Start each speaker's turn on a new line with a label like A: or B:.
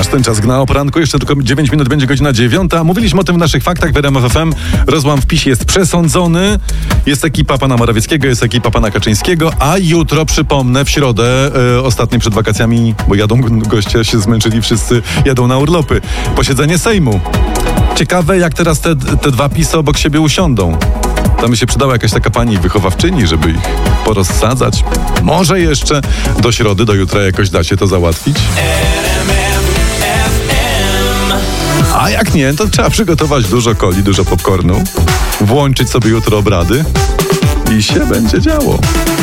A: ten czas gna o poranku. Jeszcze tylko 9 minut, będzie godzina 9. Mówiliśmy o tym w naszych faktach w RMF FM. Rozłam w PiS jest przesądzony. Jest ekipa pana Morawieckiego, jest ekipa pana Kaczyńskiego, a jutro, przypomnę, w środę, ostatniej przed wakacjami, bo jadą goście, się zmęczyli wszyscy, jadą na urlopy. Posiedzenie Sejmu. Ciekawe, jak teraz te dwa PiS obok siebie usiądą. Tam by się przydała jakaś taka pani wychowawczyni, żeby ich porozsadzać. Może jeszcze do środy, do jutra jakoś da się to załatwić. A jak nie, to trzeba przygotować dużo coli, dużo popcornu, włączyć sobie jutro obrady i się będzie działo.